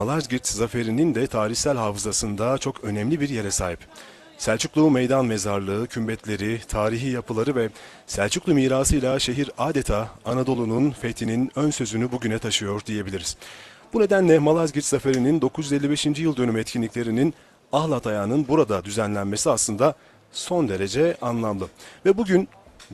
Malazgirt zaferinin de tarihsel hafızasında çok önemli bir yere sahip. Selçuklu meydan mezarlığı, kümbetleri, tarihi yapıları ve Selçuklu mirasıyla şehir adeta Anadolu'nun fethinin ön sözünü bugüne taşıyor diyebiliriz. Bu nedenle Malazgirt Zaferi'nin 955. yıl dönümü etkinliklerinin Ahlat Ayağı'nın burada düzenlenmesi aslında son derece anlamlı. Ve bugün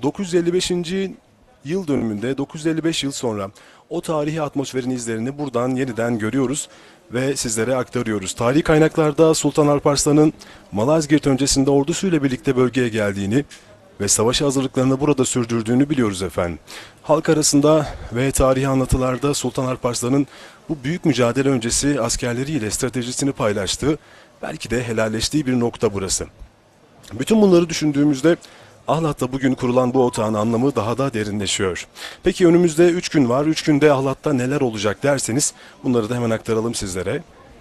955. yıl dönümünde 955 yıl sonra o tarihi atmosferin izlerini buradan yeniden görüyoruz ve sizlere aktarıyoruz. Tarihi kaynaklarda Sultan Alparslan'ın Malazgirt öncesinde ordusuyla birlikte bölgeye geldiğini ve savaş hazırlıklarını burada sürdürdüğünü biliyoruz efendim. Halk arasında ve tarihi anlatılarda Sultan Alparslan'ın bu büyük mücadele öncesi askerleriyle stratejisini paylaştığı, belki de helalleştiği bir nokta burası. Bütün bunları düşündüğümüzde Ahlat'ta bugün kurulan bu otağın anlamı daha da derinleşiyor. Peki önümüzde 3 gün var. 3 günde Ahlat'ta neler olacak derseniz bunları da hemen aktaralım sizlere.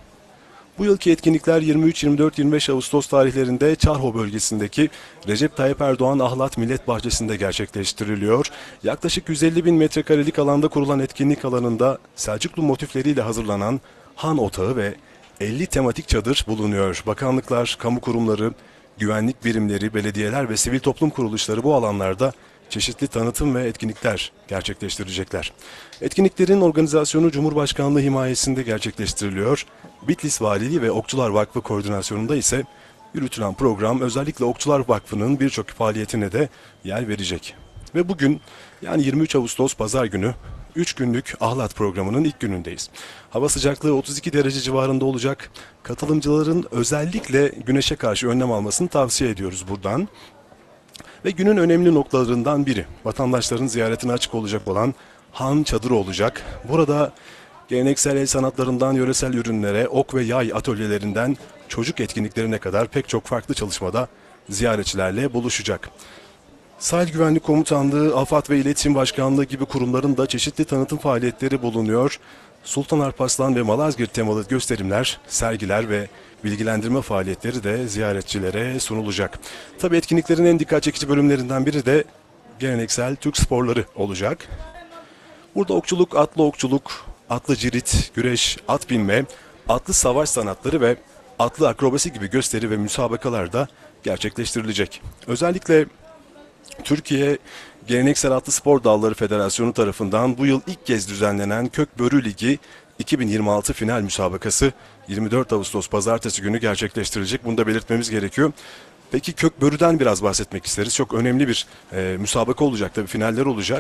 Bu yılki etkinlikler 23, 24, 25 Ağustos tarihlerinde Çarho bölgesindeki Recep Tayyip Erdoğan Ahlat Millet Bahçesi'nde gerçekleştiriliyor. Yaklaşık 150 bin metrekarelik alanda kurulan etkinlik alanında Selçuklu motifleriyle hazırlanan Han Otağı ve 50 tematik çadır bulunuyor. Bakanlıklar, kamu kurumları, güvenlik birimleri, belediyeler ve sivil toplum kuruluşları bu alanlarda çeşitli tanıtım ve etkinlikler gerçekleştirecekler. Etkinliklerin organizasyonu Cumhurbaşkanlığı himayesinde gerçekleştiriliyor. Bitlis Valiliği ve Okçular Vakfı koordinasyonunda ise yürütülen program özellikle Okçular Vakfı'nın birçok faaliyetine de yer verecek. Ve bugün yani 23 Ağustos Pazar günü 3 günlük Ahlat programının ilk günündeyiz. Hava sıcaklığı 32 derece civarında olacak. Katılımcıların özellikle güneşe karşı önlem almasını tavsiye ediyoruz buradan. Ve günün önemli noktalarından biri vatandaşların ziyaretine açık olacak olan Han Çadırı olacak. Burada geleneksel el sanatlarından yöresel ürünlere, ok ve yay atölyelerinden çocuk etkinliklerine kadar pek çok farklı çalışmada ziyaretçilerle buluşacak. Sahil Güvenlik Komutanlığı, AFAD ve İletişim Başkanlığı gibi kurumların da çeşitli tanıtım faaliyetleri bulunuyor. Sultan Alparslan ve Malazgirt temalı gösterimler, sergiler ve bilgilendirme faaliyetleri de ziyaretçilere sunulacak. Tabii etkinliklerin en dikkat çekici bölümlerinden biri de geleneksel Türk sporları olacak. Burada okçuluk, atlı cirit, güreş, at binme, atlı savaş sanatları ve atlı akrobasi gibi gösteri ve müsabakalar da gerçekleştirilecek. Özellikle Türkiye Geleneksel Atlı Spor Dalları Federasyonu tarafından bu yıl ilk kez düzenlenen Kökbörü Ligi 2026 final müsabakası 24 Ağustos Pazartesi günü gerçekleştirilecek. Bunu da belirtmemiz gerekiyor. Peki Kökbörü'den biraz bahsetmek isteriz. Çok önemli bir müsabaka olacak, tabii finaller olacak.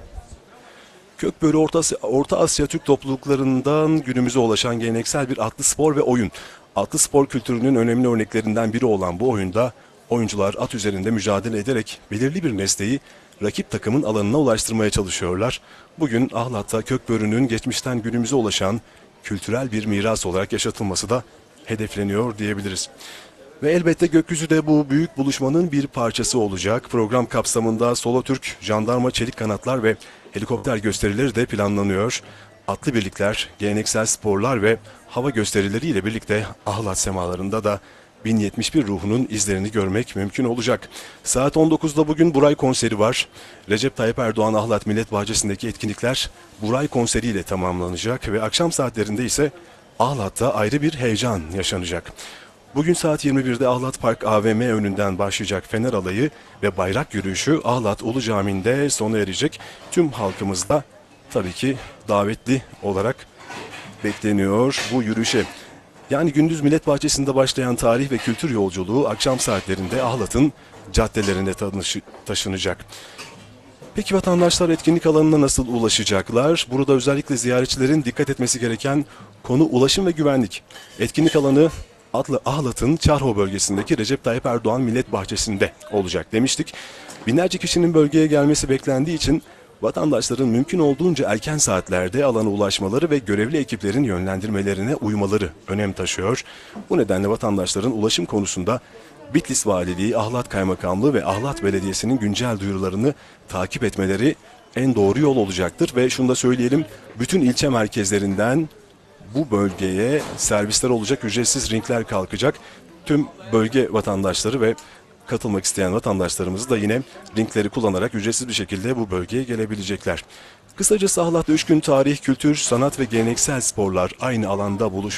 Kökbörü Orta Asya Türk topluluklarından günümüze ulaşan geleneksel bir atlı spor ve oyun. Atlı spor kültürünün önemli örneklerinden biri olan bu oyunda oyuncular at üzerinde mücadele ederek belirli bir nesneyi rakip takımın alanına ulaştırmaya çalışıyorlar. Bugün Ahlat'ta Kökbörü'nün geçmişten günümüze ulaşan kültürel bir miras olarak yaşatılması da hedefleniyor diyebiliriz. Ve elbette gökyüzü de bu büyük buluşmanın bir parçası olacak. Program kapsamında Solo Türk, jandarma, çelik kanatlar ve helikopter gösterileri de planlanıyor. Atlı birlikler, geleneksel sporlar ve hava gösterileriyle birlikte Ahlat semalarında da 1071 ruhunun izlerini görmek mümkün olacak. Saat 19'da bugün Buray konseri var. Recep Tayyip Erdoğan Ahlat Millet Bahçesi'ndeki etkinlikler Buray konseriyle tamamlanacak ve akşam saatlerinde ise Ahlat'ta ayrı bir heyecan yaşanacak. Bugün saat 21'de Ahlat Park AVM önünden başlayacak Fener Alayı ve bayrak yürüyüşü Ahlat Ulu Camii'nde sona erecek. Tüm halkımız da tabii ki davetli olarak bekleniyor bu yürüyüşe. Yani gündüz Millet Bahçesi'nde başlayan tarih ve kültür yolculuğu akşam saatlerinde Ahlat'ın caddelerine taşınacak. Peki vatandaşlar etkinlik alanına nasıl ulaşacaklar? Burada özellikle ziyaretçilerin dikkat etmesi gereken konu ulaşım ve güvenlik. Etkinlik alanı Ahlat'ın Çarho bölgesindeki Recep Tayyip Erdoğan Millet Bahçesi'nde olacak demiştik. Binlerce kişinin bölgeye gelmesi beklendiği için vatandaşların mümkün olduğunca erken saatlerde alana ulaşmaları ve görevli ekiplerin yönlendirmelerine uymaları önem taşıyor. Bu nedenle vatandaşların ulaşım konusunda Bitlis Valiliği, Ahlat Kaymakamlığı ve Ahlat Belediyesi'nin güncel duyurularını takip etmeleri en doğru yol olacaktır. Ve şunu da söyleyelim, bütün ilçe merkezlerinden bu bölgeye servisler olacak, ücretsiz ringler kalkacak. Tüm bölge vatandaşları ve katılmak isteyen vatandaşlarımız da yine linkleri kullanarak ücretsiz bir şekilde bu bölgeye gelebilecekler. Kısacası Ahlat'ta 3 gün tarih, kültür, sanat ve geleneksel sporlar aynı alanda buluşuyor.